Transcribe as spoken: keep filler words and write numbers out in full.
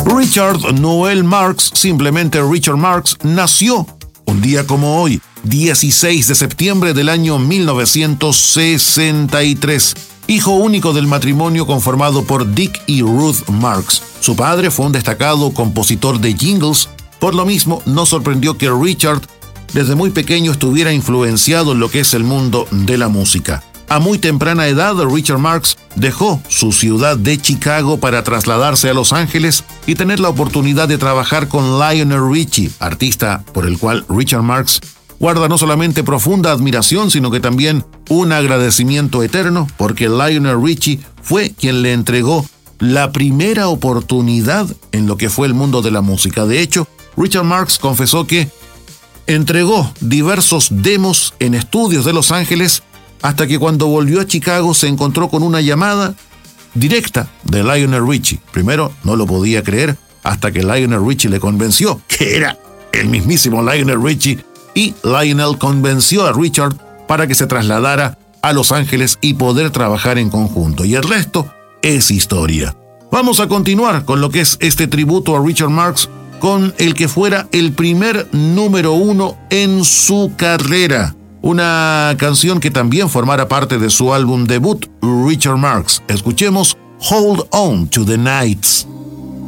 Richard Noel Marx, simplemente Richard Marx, nació un día como hoy, dieciséis de septiembre del año mil novecientos sesenta y tres, hijo único del matrimonio conformado por Dick y Ruth Marx. Su padre fue un destacado compositor de jingles, por lo mismo no sorprendió que Richard desde muy pequeño estuviera influenciado en lo que es el mundo de la música. A muy temprana edad, Richard Marx dejó su ciudad de Chicago para trasladarse a Los Ángeles y tener la oportunidad de trabajar con Lionel Richie, artista por el cual Richard Marx guarda no solamente profunda admiración, sino que también un agradecimiento eterno, porque Lionel Richie fue quien le entregó la primera oportunidad en lo que fue el mundo de la música. De hecho, Richard Marx confesó que entregó diversos demos en estudios de Los Ángeles hasta que cuando volvió a Chicago se encontró con una llamada directa de Lionel Richie. Primero no lo podía creer hasta que Lionel Richie le convenció que era el mismísimo Lionel Richie, y Lionel convenció a Richard para que se trasladara a Los Ángeles y poder trabajar en conjunto. Y el resto es historia. Vamos a continuar con lo que es este tributo a Richard Marx con el que fuera el primer número uno en su carrera. Una canción que también formara parte de su álbum debut, Richard Marx. Escuchemos Hold On to the Nights.